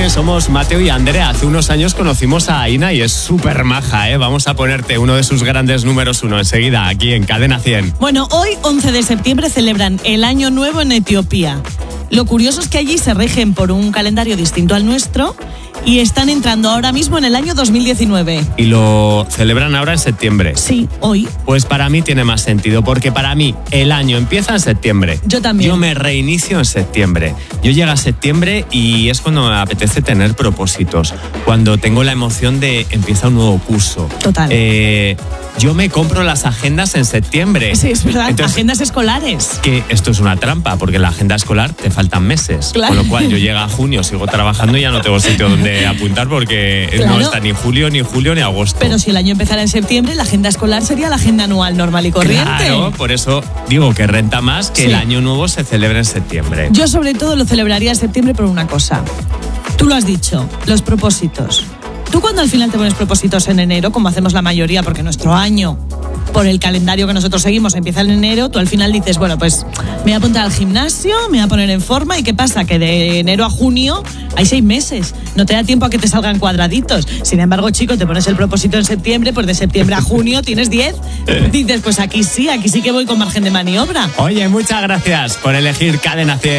somos Mateo y Andrea. Hace unos años conocimos a Aina y es súper maja, ¿eh? Vamos a ponerte uno de sus grandes números 1 enseguida, aquí en Cadena 100. Bueno, hoy, 11 de septiembre, celebran el Año Nuevo en Etiopía. Lo curioso es que allí se rigen por un calendario distinto al nuestro y están entrando ahora mismo en el año 2019. Y lo celebran ahora en septiembre. Sí, hoy. Pues para mí tiene más sentido, porque para mí el año empieza en septiembre. Yo también. Yo me reinicio en septiembre. Yo llego a septiembre y es cuando me apetece tener propósitos. Cuando tengo la emoción de empieza un nuevo curso. Total. Yo me compro las agendas en septiembre. Sí, es verdad. Entonces, agendas escolares. que esto es una trampa, porque en la agenda escolar te faltan meses. Claro. Con lo cual yo llego a junio, sigo trabajando y ya no tengo sitio donde apuntar porque Claro. no está ni julio, ni julio, ni agosto. Pero si el año empezara en septiembre, la agenda escolar sería la agenda anual normal y corriente. Claro, por eso digo que renta más que Sí. el año nuevo se celebre en septiembre. Yo sobre todo lo celebraría en septiembre por una cosa. Tú lo has dicho, los propósitos. Tú cuando al final te pones propósitos en enero, como hacemos la mayoría, porque nuestro año, por el calendario que nosotros seguimos, empieza en enero, tú al final dices, bueno, pues me voy a apuntar al gimnasio, me voy a poner en forma, ¿y qué pasa? Que de enero a junio hay 6 meses, no te da tiempo a que te salgan cuadraditos. Sin embargo, chico, te pones el propósito en septiembre, pues de septiembre a junio tienes 10. Dices, pues aquí sí que voy con margen de maniobra. Oye, muchas gracias por elegir Cadena 100.